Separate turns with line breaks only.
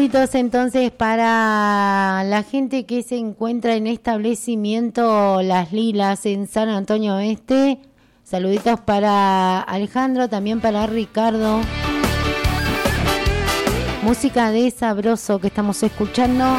Saluditos entonces para la gente que se encuentra en establecimiento Las Lilas en San Antonio Oeste. Saluditos para Alejandro, también para Ricardo. Música de Sabroso que estamos escuchando.